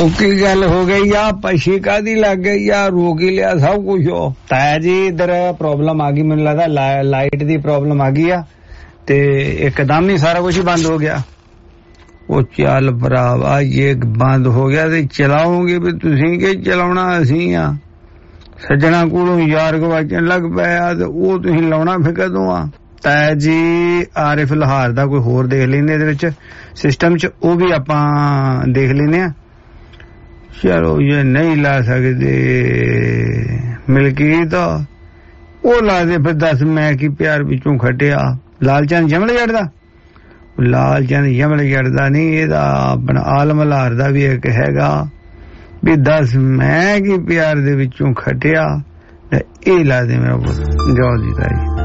की गल हो गई आ, पछी कादी लग गई आ, रोक ही लिया सब कुछ हो। ताया जी इधर प्रॉब्लम आ गई, मैनूं लगदा लाइट दी प्रॉब्लम आ गई आ ते एकदम ही सारा कुछ ही बंद हो गया। वो चल भरावा ये बंद हो गया ते चलाओगे भी तुसीं के चलाउणा असीं आ। सज्जणा कोलों यार गवाचन लग पिया ते ओह तुसीं लाउणा फिर कदों आ। ताया जी आरिफ लाहौर दा कोई होर देख लैंदे इहदे विच सिस्टम च, ओह भी आपां देख लैंदे आ। चलो ये नहीं ला सकते मिल्की तो वो ला दे फिर दस मैं की प्यार बिचों खटिया। लालचंद जमल जट दा, लालचंद जमल जट दा नहीं, एदा अपना आलम लाहौर दा भी एक हैगा भी दस मैं की प्यार दे विचों खटिया। ए ला दे मेरा पुत्त, जाओ जी ताई।